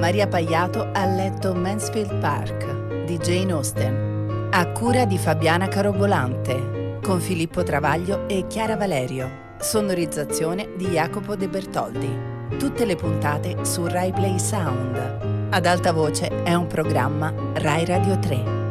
Maria Paiato ha letto Mansfield Park di Jane Austen, a cura di Fabiana Carobolante, con Filippo Travaglio e Chiara Valerio, sonorizzazione di Jacopo De Bertoldi. Tutte le puntate su Rai Play Sound. Ad alta voce è un programma Rai Radio 3.